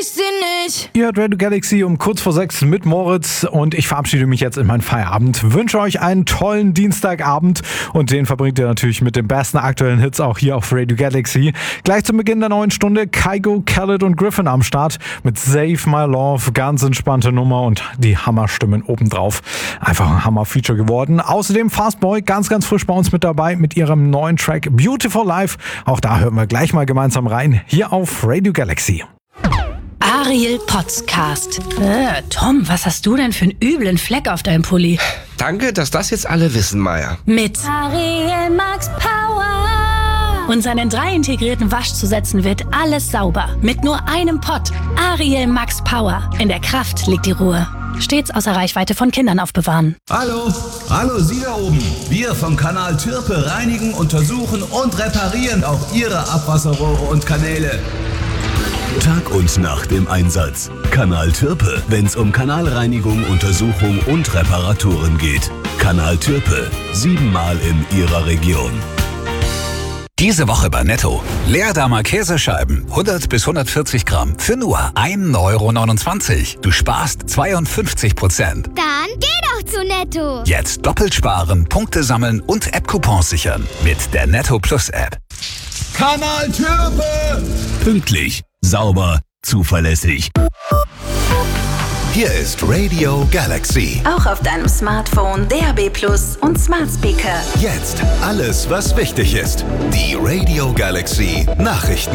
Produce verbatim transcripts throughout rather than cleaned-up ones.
sie nicht. Ihr hört Radio Galaxy um kurz vor sechs mit Moritz und ich verabschiede mich jetzt in meinen Feierabend. Wünsche euch einen tollen Dienstagabend und den verbringt ihr natürlich mit den besten aktuellen Hits auch hier auf Radio Galaxy. Gleich zu Beginn der neuen Stunde Kygo, Khaled und Griffin am Start mit Save My Love. Ganz entspannte Nummer und die Hammerstimmen obendrauf. Einfach ein Hammer-Feature geworden. Außerdem Fastboy, ganz, ganz frisch bei uns mit dabei mit ihrem neuen Track Beautiful Life. Auch da hören wir gleich mal gemeinsam rein, hier auf Radio Galaxy. Ariel Podcast. Äh, Tom, was hast du denn für einen üblen Fleck auf deinem Pulli? Danke, dass das jetzt alle wissen, Maya. Mit Ariel Max Power. Und seinen drei integrierten Waschzusätzen wird alles sauber. Mit nur einem Pott. Ariel Max Power. In der Kraft liegt die Ruhe. Stets außer Reichweite von Kindern aufbewahren. Hallo, hallo Sie da oben. Wir vom Kanal Türpe reinigen, untersuchen und reparieren auch Ihre Abwasserrohre und Kanäle. Tag und Nacht im Einsatz. Kanal Türpe, wenn's um Kanalreinigung, Untersuchung und Reparaturen geht. Kanal Türpe, siebenmal in Ihrer Region. Diese Woche bei Netto. Leerdamer Käsescheiben, hundert bis hundertvierzig Gramm, für nur ein Euro neunundzwanzig. Du sparst zweiundfünfzig Prozent. Dann geh doch zu Netto. Jetzt doppelt sparen, Punkte sammeln und App-Coupons sichern. Mit der Netto Plus App. Kanal Türpe! Pünktlich, sauber, zuverlässig. Hier ist Radio Galaxy. Auch auf deinem Smartphone, D A B Plus und Smart Speaker. Jetzt alles, was wichtig ist. Die Radio Galaxy Nachrichten.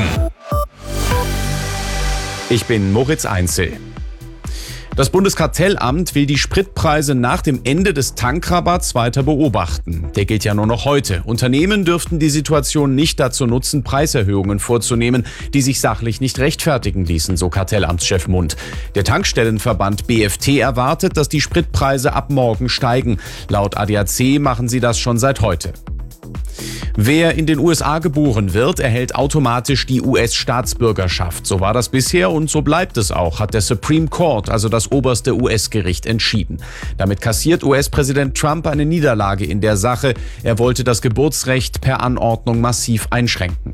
Ich bin Moritz Einzel. Das Bundeskartellamt will die Spritpreise nach dem Ende des Tankrabatts weiter beobachten. Der gilt ja nur noch heute. Unternehmen dürften die Situation nicht dazu nutzen, Preiserhöhungen vorzunehmen, die sich sachlich nicht rechtfertigen ließen, so Kartellamtschef Mund. Der Tankstellenverband B F T erwartet, dass die Spritpreise ab morgen steigen. Laut A D A C machen sie das schon seit heute. Wer in den U S A geboren wird, erhält automatisch die U S-Staatsbürgerschaft. So war das bisher und so bleibt es auch, hat der Supreme Court, also das oberste U S-Gericht, entschieden. Damit kassiert U S-Präsident Trump eine Niederlage in der Sache. Er wollte das Geburtsrecht per Anordnung massiv einschränken.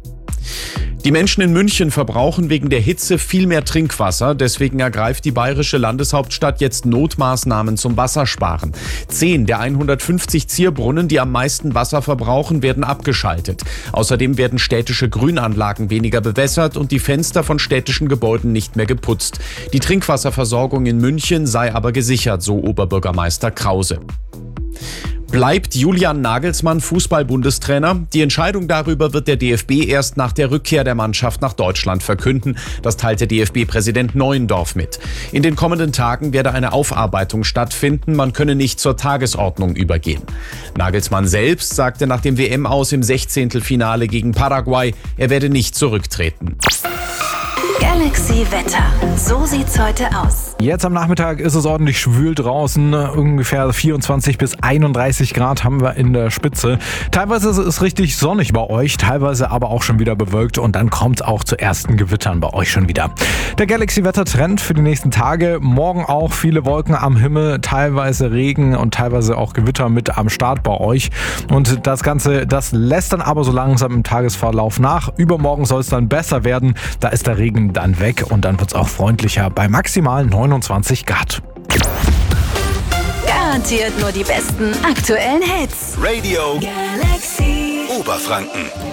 Die Menschen in München verbrauchen wegen der Hitze viel mehr Trinkwasser. Deswegen ergreift die bayerische Landeshauptstadt jetzt Notmaßnahmen zum Wassersparen. Zehn der hundertfünfzig Zierbrunnen, die am meisten Wasser verbrauchen, werden abgeschaltet. Außerdem werden städtische Grünanlagen weniger bewässert und die Fenster von städtischen Gebäuden nicht mehr geputzt. Die Trinkwasserversorgung in München sei aber gesichert, so Oberbürgermeister Krause. Bleibt Julian Nagelsmann Fußball-Bundestrainer? Die Entscheidung darüber wird der D F B erst nach der Rückkehr der Mannschaft nach Deutschland verkünden. Das teilte D F B-Präsident Neuendorf mit. In den kommenden Tagen werde eine Aufarbeitung stattfinden. Man könne nicht zur Tagesordnung übergehen. Nagelsmann selbst sagte nach dem W M-Aus im Sechzehntelfinale gegen Paraguay, er werde nicht zurücktreten. Galaxy Wetter. So sieht's heute aus. Jetzt am Nachmittag ist es ordentlich schwül draußen. Ungefähr vierundzwanzig bis einunddreißig Grad haben wir in der Spitze. Teilweise ist es richtig sonnig bei euch, teilweise aber auch schon wieder bewölkt und dann kommt es auch zu ersten Gewittern bei euch schon wieder. Der Galaxy-Wetter-Trend für die nächsten Tage. Morgen auch viele Wolken am Himmel, teilweise Regen und teilweise auch Gewitter mit am Start bei euch. Und das Ganze, das lässt dann aber so langsam im Tagesverlauf nach. Übermorgen soll es dann besser werden. Da ist der Regen dann weg und dann wird es auch freundlicher bei maximal neunundzwanzig Grad. Garantiert nur die besten aktuellen Hits. Radio Galaxy Oberfranken.